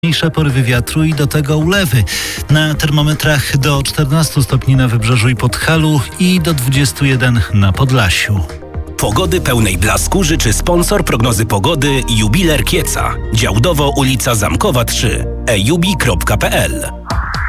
Mniejsze porywy wiatru i do tego ulewy. Na termometrach do 14 stopni na Wybrzeżu i Podhalu i do 21 na Podlasiu. Pogody pełnej blasku życzy sponsor prognozy pogody Jubiler Kieca. Działdowo ulica Zamkowa 3. ejubi.pl